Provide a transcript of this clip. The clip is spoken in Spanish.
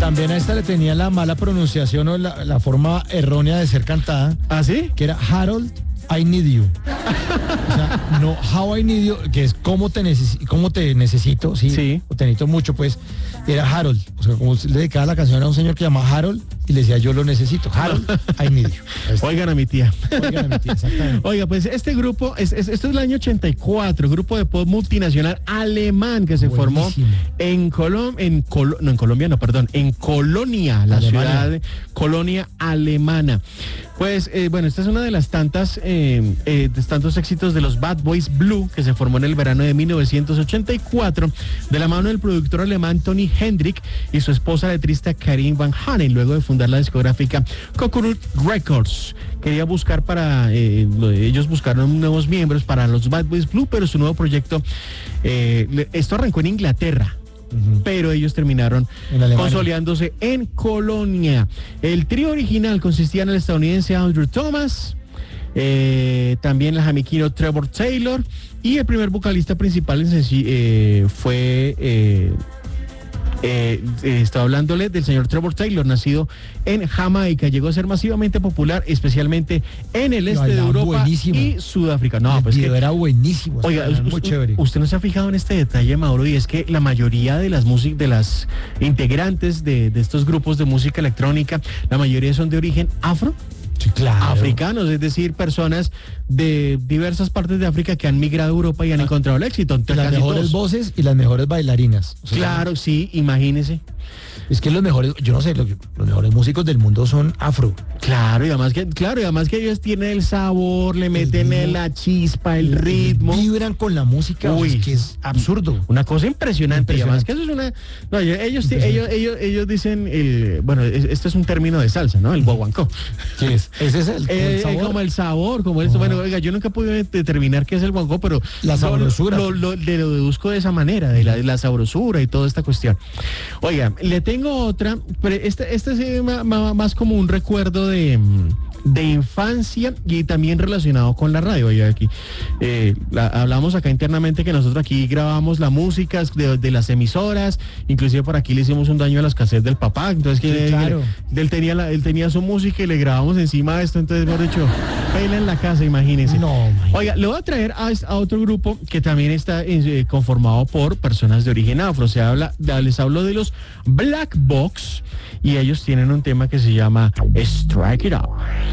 También a esta le tenía la mala pronunciación o la forma errónea de ser cantada. ¿Ah, sí? Que era Harold, I Need You. O sea, no How I Need You, que es cómo te necesito, ¿sí? Sí. O te necesito mucho, pues. Era Harold. O sea, como le dedicaba la canción a un señor que se llama Harold y le decía yo lo necesito. Harold, I Need You. Oigan a mi tía. Oigan a mi tía, exactamente. Oiga, pues este grupo, esto es el año 84, grupo de pop multinacional alemán que se formó en Colonia, la Alemania. ciudad de Colonia alemana. Pues, bueno, esta es una de las tantos éxitos de los Bad Boys Blue, que se formó en el verano de 1984, de la mano del productor alemán Tony Hendrik y su esposa letrista Karin Van Hanen, luego de fundar la discográfica Coconut Records. Quería buscar ellos buscaron nuevos miembros para los Bad Boys Blue, pero su nuevo proyecto, esto arrancó en Inglaterra. Pero ellos terminaron consolidándose en Colonia. El trío original consistía en el estadounidense Andrew Thomas, también el jamaiquino Trevor Taylor, y el primer vocalista principal fue estaba hablándole del señor Trevor Taylor, nacido en Jamaica. Llegó a ser masivamente popular, especialmente en el este de Europa buenísimo. Y Sudáfrica. No, el pues video era buenísimo. Oiga, muy chévere. Usted no se ha fijado en este detalle, Mauro, y es que la mayoría de las integrantes de estos grupos de música electrónica, la mayoría son de origen afro. Sí, claro. Africanos, es decir, personas de diversas partes de África que han migrado a Europa y han encontrado el éxito. Entonces, las mejores voces y las mejores bailarinas. O sea, claro, sí, imagínese. Es que los mejores, yo no sé, los mejores músicos del mundo son afro. Claro, y además que ellos tienen el sabor, le meten la chispa, el ritmo. Vibran con la música, uy, es que es absurdo. Una cosa impresionante. Y además que eso es una... No, ellos dicen, esto es un término de salsa, ¿no? El guaguancó. ¿Qué es? ¿Ese es el sabor? Como el sabor, como esto. Bueno, oiga, yo nunca he podido determinar qué es el guaguancó, pero... La sabrosura. Lo deduzco de esa manera, de la sabrosura y toda esta cuestión. Oiga, le tengo otra, pero esta es más como un recuerdo de infancia y también relacionado con la radio. Oiga, aquí hablamos acá internamente que nosotros aquí grabamos la música de las emisoras, inclusive por aquí le hicimos un daño a las cassettes del papá, entonces claro. él tenía su música y le grabamos encima de esto, entonces mejor dicho, él en la casa, imagínense. No, oiga, le voy a traer a otro grupo que también está conformado por personas de origen afro. Les hablo de los Black Box y ellos tienen un tema que se llama Strike It Out.